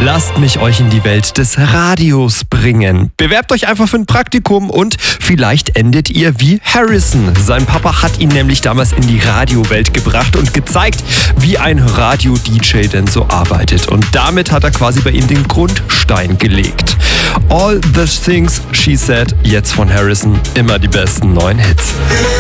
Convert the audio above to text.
Lasst mich euch in die Welt des Radios bringen. Bewerbt euch einfach für ein Praktikum und vielleicht endet ihr wie Harrison. Sein Papa hat ihn nämlich damals in die Radiowelt gebracht und gezeigt, wie ein Radio-DJ denn so arbeitet. Und damit hat er quasi bei ihm den Grundstein gelegt. All the Things She Said, jetzt von Harrison, immer die besten neuen Hits.